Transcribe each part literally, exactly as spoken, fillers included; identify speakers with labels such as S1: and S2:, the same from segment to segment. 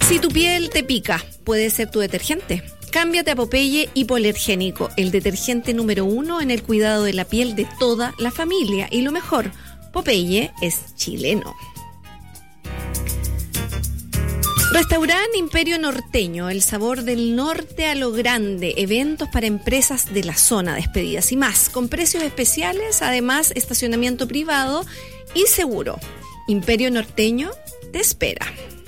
S1: Si tu piel te pica, puede ser tu detergente. Cámbiate a Popeye Hipoalergénico, el detergente número uno en el cuidado de la piel de toda la familia. Y lo mejor, Popeye es chileno. Restaurante Imperio Norteño, el sabor del norte a lo grande, eventos para empresas de la zona, despedidas y más, con precios especiales, además estacionamiento privado y seguro. Imperio Norteño te espera.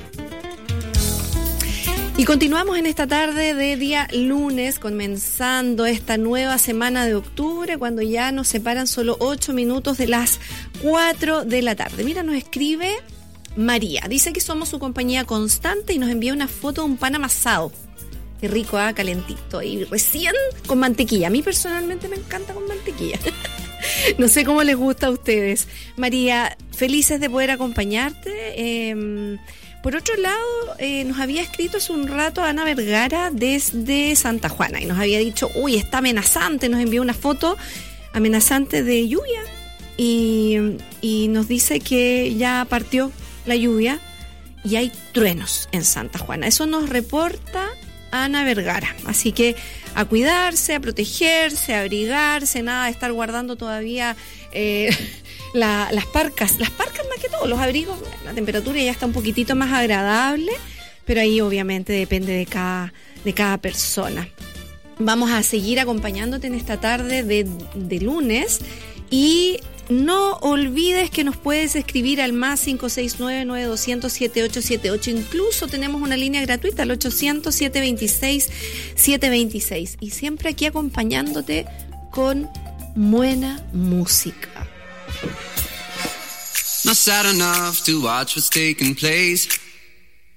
S1: Y continuamos en esta tarde de día lunes, comenzando esta nueva semana de octubre, cuando ya nos separan solo ocho minutos de las cuatro de la tarde. Mira, nos escribe María, dice que somos su compañía constante y nos envía una foto de un pan amasado. Qué rico, ah, calentito y recién con mantequilla. A mí personalmente me encanta con mantequilla. No sé cómo les gusta a ustedes. María, felices de poder acompañarte. Eh, por otro lado, eh, nos había escrito hace un rato Ana Vergara desde Santa Juana y nos había dicho, uy, está amenazante. Nos envió una foto amenazante de lluvia y, y nos dice que ya partió la lluvia y hay truenos en Santa Juana. Eso nos reporta Ana Vergara. Así que a cuidarse, a protegerse, a abrigarse, nada de estar guardando todavía eh, la, las parcas. Las parcas más que todo, los abrigos, la temperatura ya está un poquitito más agradable, pero ahí obviamente depende de cada, de cada persona. Vamos a seguir acompañándote en esta tarde de, de lunes y no olvides que nos puedes escribir al más cinco seis nueve, nueve dos cero cero, siete ocho siete ocho. Incluso tenemos una línea gratuita al ochocientos, setecientos veintiséis, setecientos veintiséis. Y siempre aquí acompañándote con buena música.
S2: Not sad enough to watch what's taking place.